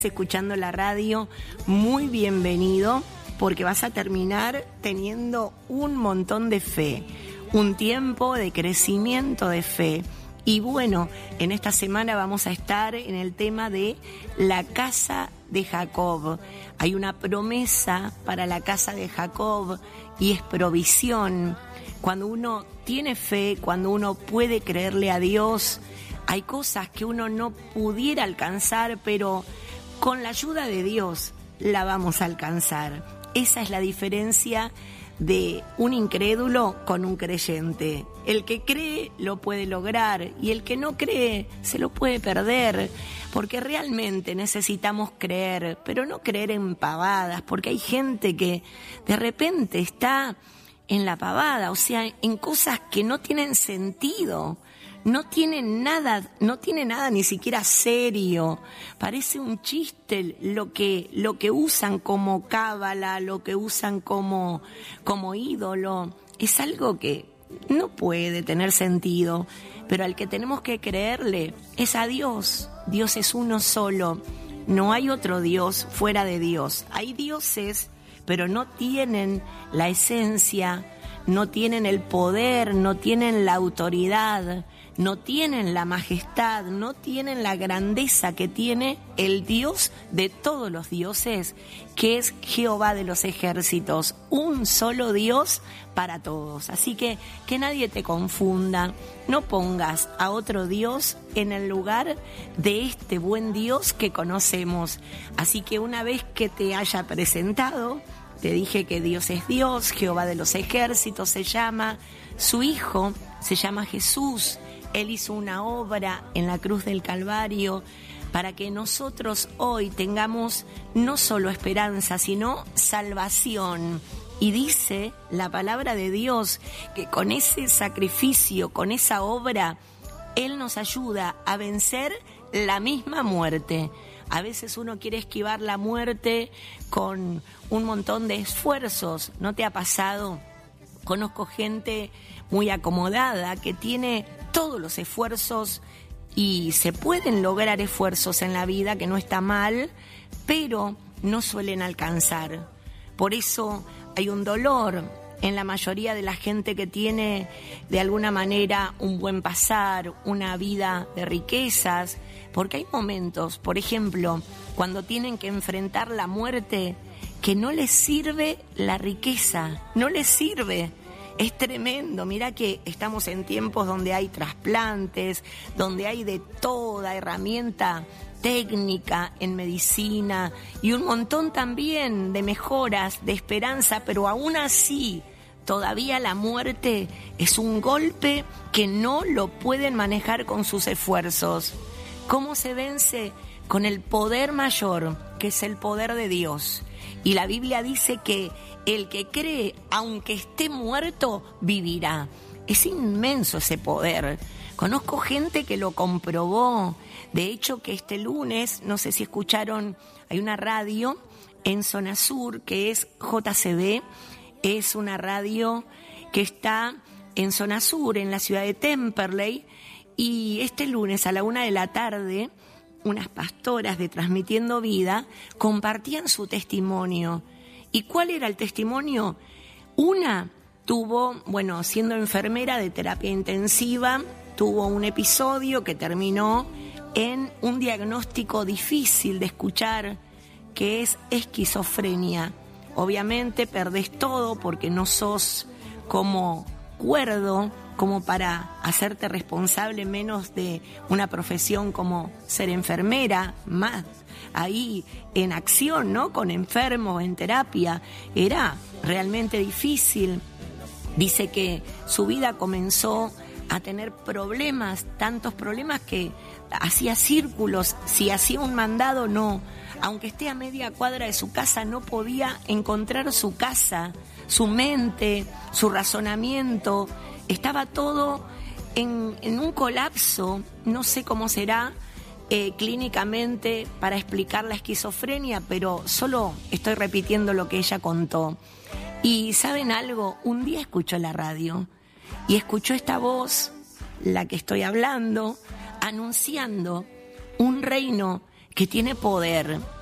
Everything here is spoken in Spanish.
escuchando la radio, muy bienvenido, porque vas a terminar teniendo un montón de fe, un tiempo de crecimiento de fe. Y bueno, en esta semana vamos a estar en el tema de la casa de Jacob. Hay una promesa para la casa de Jacob y es provisión. Cuando uno tiene fe, cuando uno puede creerle a Dios, hay cosas que uno no pudiera alcanzar, pero con la ayuda de Dios la vamos a alcanzar. Esa es la diferencia de un incrédulo con un creyente. El que cree lo puede lograr y el que no cree se lo puede perder, porque realmente necesitamos creer, pero no creer en pavadas, porque hay gente que de repente está en la pavada, o sea, en cosas que no tienen sentido. No tiene nada ni siquiera serio. Parece un chiste lo que usan como cábala, lo que usan como ídolo. Es algo que no puede tener sentido, pero al que tenemos que creerle es a Dios. Dios es uno solo. No hay otro Dios fuera de Dios. Hay dioses, pero no tienen la esencia, no tienen el poder, no tienen la autoridad, no tienen la majestad, no tienen la grandeza que tiene el Dios de todos los dioses, que es Jehová de los ejércitos, un solo Dios para todos. Así que nadie te confunda, no pongas a otro Dios en el lugar de este buen Dios que conocemos. Así que una vez que te haya presentado, te dije que Dios es Dios, Jehová de los ejércitos se llama, su Hijo se llama Jesús. Él hizo una obra en la cruz del Calvario para que nosotros hoy tengamos no solo esperanza, sino salvación. Y dice la palabra de Dios que con ese sacrificio, con esa obra, Él nos ayuda a vencer la misma muerte. A veces uno quiere esquivar la muerte con un montón de esfuerzos. ¿No te ha pasado? Conozco gente muy acomodada que tiene todos los esfuerzos y se pueden lograr esfuerzos en la vida, que no está mal, pero no suelen alcanzar. Por eso hay un dolor en la mayoría de la gente que tiene de alguna manera un buen pasar, una vida de riquezas, porque hay momentos, por ejemplo, cuando tienen que enfrentar la muerte, que no les sirve la riqueza, no les sirve. Es tremendo, mira que estamos en tiempos donde hay trasplantes, donde hay de toda herramienta técnica en medicina y un montón también de mejoras, de esperanza, pero aún así todavía la muerte es un golpe que no lo pueden manejar con sus esfuerzos. ¿Cómo se vence? Con el poder mayor, que es el poder de Dios. Y la Biblia dice que el que cree, aunque esté muerto, vivirá. Es inmenso ese poder. Conozco gente que lo comprobó. De hecho, que este lunes, no sé si escucharon, hay una radio en Zona Sur que es JCB. Es una radio que está en Zona Sur, en la ciudad de Temperley. Y este lunes a la 1:00 p.m, unas pastoras de Transmitiendo Vida compartían su testimonio. ¿Y cuál era el testimonio? Una tuvo, siendo enfermera de terapia intensiva, tuvo un episodio que terminó en un diagnóstico difícil de escuchar, que es esquizofrenia. Obviamente perdés todo porque no sos como cuerdo, como para hacerte responsable menos de una profesión como ser enfermera, más ahí en acción, ¿no? Con enfermos, en terapia. Era realmente difícil. Dice que su vida comenzó a tener problemas, tantos problemas que hacía círculos. Si hacía un mandado, no. Aunque esté a media cuadra de su casa, no podía encontrar su casa, su mente, su razonamiento. Estaba todo en un colapso. No sé cómo será clínicamente para explicar la esquizofrenia, pero solo estoy repitiendo lo que ella contó. Y ¿saben algo? Un día escuchó la radio y escuchó esta voz, la que estoy hablando, anunciando un reino que tiene poder